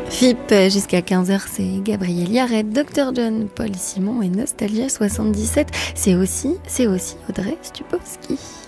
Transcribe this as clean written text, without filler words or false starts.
FIP jusqu'à 15h, c'est Gabriel Yared, Dr John, Paul Simon et Nostalgia 77. C'est aussi Audrey Stupowski.